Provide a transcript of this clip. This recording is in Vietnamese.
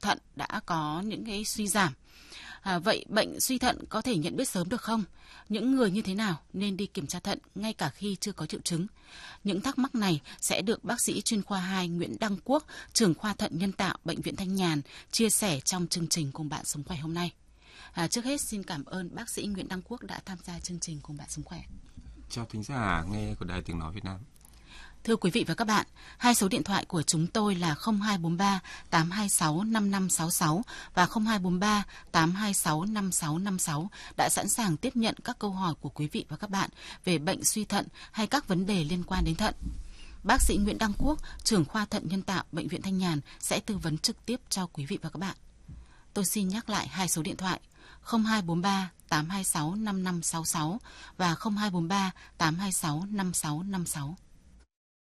thận đã có những cái suy giảm. Vậy bệnh suy thận có thể nhận biết sớm được không? Những người như thế nào nên đi kiểm tra thận ngay cả khi chưa có triệu chứng? Những thắc mắc này sẽ được bác sĩ chuyên khoa 2 Nguyễn Đăng Quốc, trưởng khoa thận nhân tạo Bệnh viện Thanh Nhàn chia sẻ trong chương trình Cùng Bạn Sống Khỏe hôm nay. Trước hết xin cảm ơn bác sĩ Nguyễn Đăng Quốc đã tham gia chương trình Cùng Bạn Sống Khỏe. Chào thính giả nghe của Đài Tiếng Nói Việt Nam. Thưa quý vị và các bạn, hai số điện thoại của chúng tôi là 0243 826 5566 và 0243 826 5656 đã sẵn sàng tiếp nhận các câu hỏi của quý vị và các bạn về bệnh suy thận hay các vấn đề liên quan đến thận. Bác sĩ Nguyễn Đăng Quốc, trưởng khoa thận nhân tạo Bệnh viện Thanh Nhàn sẽ tư vấn trực tiếp cho quý vị và các bạn. Tôi xin nhắc lại hai số điện thoại 0243 826 5566 và 0243 826 5656.